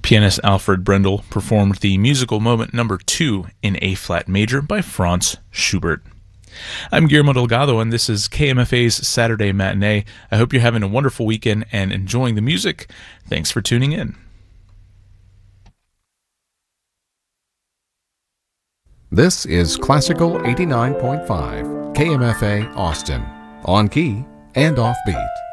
Pianist Alfred Brendel performed the musical moment number 2 in A-flat major by Franz Schubert. I'm Guillermo Delgado, and this is KMFA's Saturday Matinee. I hope you're having a wonderful weekend and enjoying the music. Thanks for tuning in. This is Classical 89.5, KMFA Austin, on key and off beat.